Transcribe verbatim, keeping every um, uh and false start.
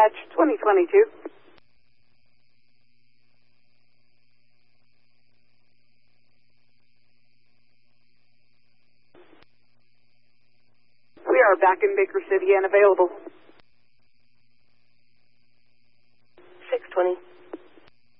Dispatch twenty twenty-two. We are back in Baker City and available. six twenty.